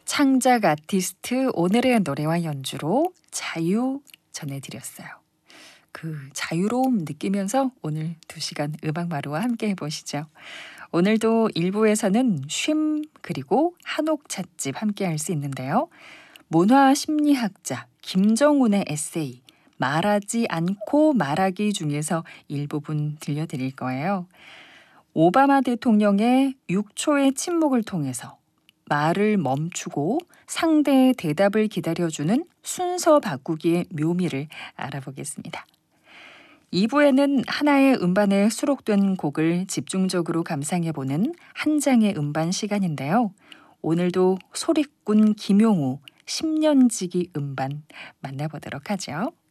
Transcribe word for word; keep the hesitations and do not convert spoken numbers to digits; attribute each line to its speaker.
Speaker 1: 창작 아티스트 오늘의 노래와 연주로 자유 전해드렸어요. 그 자유로움 느끼면서 오늘 두 시간 음악마루와 함께 해보시죠. 오늘도 일 부에서는 쉼 그리고 한옥 찻집 함께 할 수 있는데요. 문화심리학자 김정훈의 에세이 말하지 않고 말하기 중에서 일부분 들려드릴 거예요. 오바마 대통령의 육 초의 침묵을 통해서 말을 멈추고 상대의 대답을 기다려주는 순서 바꾸기의 묘미를 알아보겠습니다. 이 부에는 하나의 음반에 수록된 곡을 집중적으로 감상해보는 한 장의 음반 시간인데요. 오늘도 소리꾼 김용우 십 년지기 음반 만나보도록 하죠.